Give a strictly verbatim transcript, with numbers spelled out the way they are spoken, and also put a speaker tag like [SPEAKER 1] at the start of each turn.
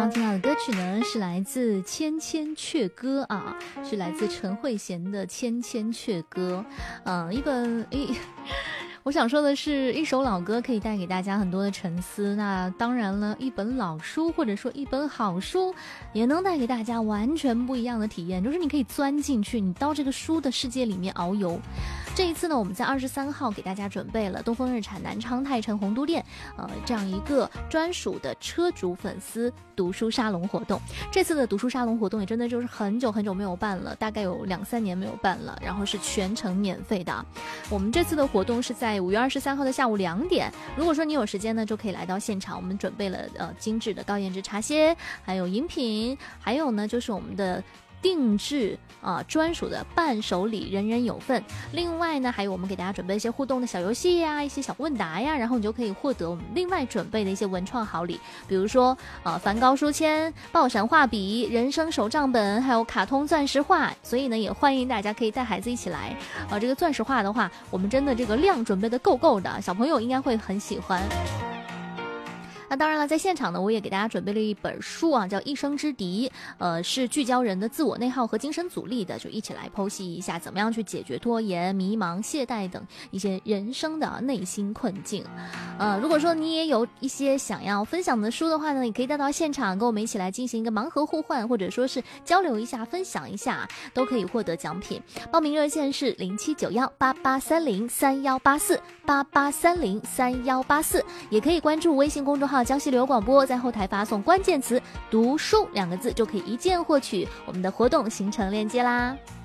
[SPEAKER 1] 刚听到的歌曲呢，是来自《千千阙歌》啊，是来自陈慧娴的《千千阙歌》。嗯、呃，一本一。我想说的是，一首老歌可以带给大家很多的沉思，那当然了，一本老书或者说一本好书也能带给大家完全不一样的体验，就是你可以钻进去，你到这个书的世界里面遨游。这一次呢，我们在二十三号给大家准备了东风日产南昌泰城红都店呃这样一个专属的车主粉丝读书沙龙活动。这次的读书沙龙活动也真的就是很久很久没有办了，大概有两三年没有办了，然后是全程免费的。我们这次的活动是在五月二十三号的下午两点，如果说你有时间呢，就可以来到现场。我们准备了呃精致的高颜值茶歇，还有饮品，还有呢就是我们的定制啊专属的伴手礼，人人有份。另外呢，还有我们给大家准备一些互动的小游戏呀，一些小问答呀，然后你就可以获得我们另外准备的一些文创好礼，比如说啊梵高书签、爆闪画笔、人生手账本，还有卡通钻石画。所以呢，也欢迎大家可以带孩子一起来。啊，这个钻石画的话，我们真的这个量准备的够够的，小朋友应该会很喜欢。那当然了，在现场呢，我也给大家准备了一本书啊，叫《一生之敌》，呃，是聚焦人的自我内耗和精神阻力的，就一起来剖析一下怎么样去解决拖延、迷茫、懈怠等一些人生的内心困境。呃，如果说你也有一些想要分享的书的话呢，也可以带到现场，跟我们一起来进行一个盲盒互换，或者说是交流一下、分享一下，都可以获得奖品。报名热线是零七九幺八八三零三幺八四八八三零三幺八四，也可以关注微信公众号江西旅游广播，在后台发送关键词读书两个字，就可以一键获取我们的活动行程链接啦。